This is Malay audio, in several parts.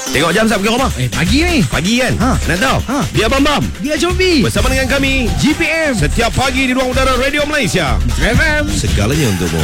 Tengok jam sap ke rumah? Pagi ni. Pagi kan? Nak tahu? Dia Bam Dia Joby. bersama dengan kami GPM. setiap pagi di ruang udara Radio Malaysia. FM. Segalanya untukmu.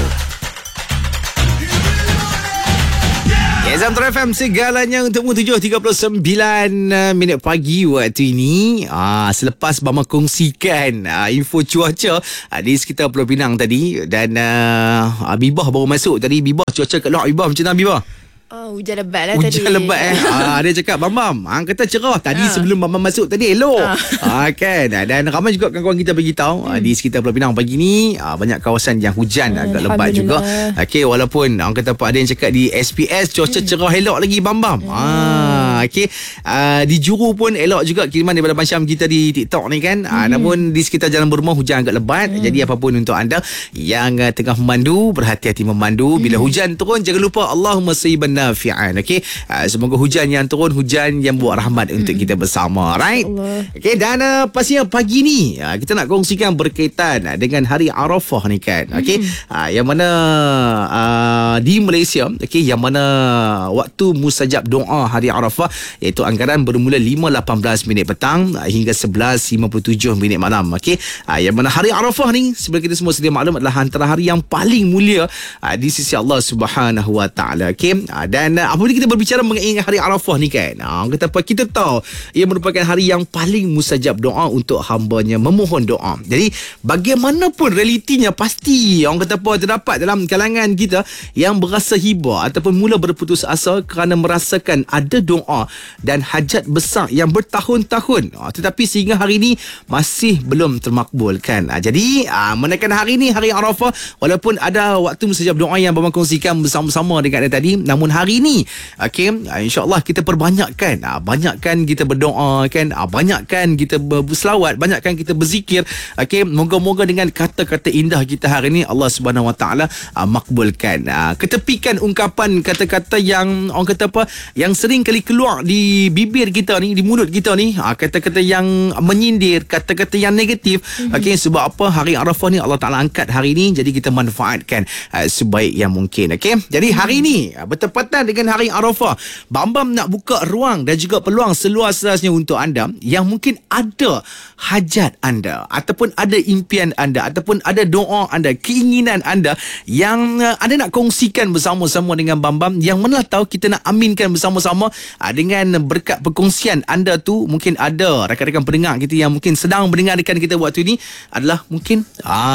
Zamtra FM, segalanya untukmu. 7.39 minit pagi waktu ini. Selepas Bama kongsikan info cuaca di sekitar Pulau Pinang tadi. Dan Bibah baru masuk tadi. Bibah, cuaca kat luar Bibah macam mana Bibah? Hujan lebat lah Hujan tadi. Hujan lebat dia cakap Bam kata cerah. Tadi sebelum Bam masuk tadi elok. Kan. Dan ramai juga kawan-kawan kita bagi tahu di sekitar Pulau Pinang pagi ni banyak kawasan yang hujan agak lebat juga. Okey, walaupun orang kata apa, ada yang cakap di SPS cuaca cerah elok lagi Bam. Okey, di Juru pun elok juga kiriman daripada Abang Syam kita di TikTok ni kan. Namun di sekitar Jalan Berumah hujan agak lebat. Jadi apapun untuk anda yang tengah memandu, berhati-hati memandu. Bila hujan turun, jangan lupa Allahumma sayyiban nafi'an. Okey, semoga hujan yang turun hujan yang buat rahmat untuk kita bersama, right? Okey, dan pastinya pagi ni kita nak kongsikan berkaitan dengan hari Arafah ni kan. Okey, yang mana di Malaysia, okey, yang mana waktu mustajab doa hari Arafah iaitu anggaran bermula 5.18 minit petang hingga 11.57 minit malam. Okey, yang mana hari Arafah ni sebenarnya kita semua sedia maklum adalah antara hari yang paling mulia di sisi Allah Subhanahu Wa Taala. Okey, dan apabila kita berbicara mengenai hari Arafah ni kan, kata apa, kita tahu ia merupakan hari yang paling mustajab doa untuk hambanya memohon doa. Jadi bagaimanapun realitinya, pasti orang kata apa, terdapat dalam kalangan kita yang berasa hibah ataupun mula berputus asa kerana merasakan ada doa dan hajat besar yang bertahun-tahun tetapi sehingga hari ini masih belum termakbulkan. Jadi menaikkan hari ini, hari Arafah, walaupun ada waktu mustajab doa yang Abang kongsikan bersama-sama dengan anda tadi, namun hari ini insya-Allah kita perbanyakkan, banyakkan kita berdoa kan, banyakkan kita berselawat, banyakkan kita berzikir. Moga-moga dengan kata-kata indah kita hari ini Allah Subhanahu Wa Taala makbulkan. Ketepikan ungkapan kata-kata yang orang kata apa, yang sering kali keluar di bibir kita ni, di mulut kita ni, kata-kata yang menyindir, kata-kata yang negatif. Sebab apa, hari Arafah ni Allah Taala angkat hari ini, jadi kita manfaatkan sebaik yang mungkin. Jadi hari ini bertepatan dengan hari Arafah, Bam nak buka ruang dan juga peluang seluas-luasnya untuk anda yang mungkin ada hajat anda ataupun ada impian anda ataupun ada doa anda, keinginan anda yang anda nak kongsikan bersama-sama dengan Bam, yang mana tahu kita nak aminkan bersama-sama dengan berkat perkongsian anda tu. Mungkin ada rakan-rakan pendengar kita yang mungkin sedang mendengarkan kita waktu ini adalah mungkin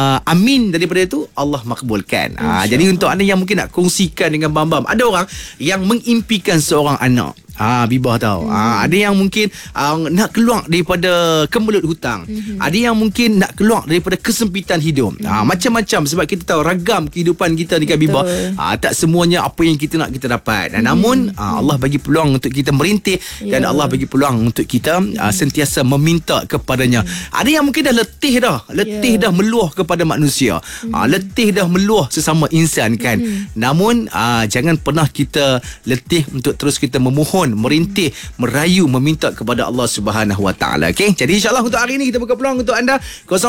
amin daripada itu Allah makbulkan. Jadi untuk anda yang mungkin nak kongsikan dengan Bam, ada orang yang mengimpikan seorang anak. Bibah tahu. Ada yang mungkin nak keluar daripada kemelut hutang. Ada yang mungkin nak keluar daripada kesempitan hidup. Macam-macam, sebab kita tahu ragam kehidupan kita ni kan Bibah. Tak semuanya apa yang kita nak kita dapat. Namun Allah bagi peluang untuk kita merintih dan Allah bagi peluang untuk kita sentiasa meminta kepadanya. Ada yang mungkin dah letih dah meluah kepada manusia. Letih dah meluah sesama insan kan. Namun jangan pernah kita letih untuk terus kita memohon, merintih, merayu, meminta kepada Allah Subhanahu Wa Taala. Okey, jadi insya-Allah untuk hari ini kita buka peluang untuk anda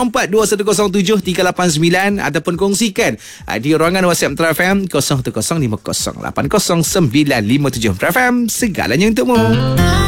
042107-389 ataupun kongsikan di ruangan WhatsApp Metro FM 0105080957. Metro FM, segalanya untukmu.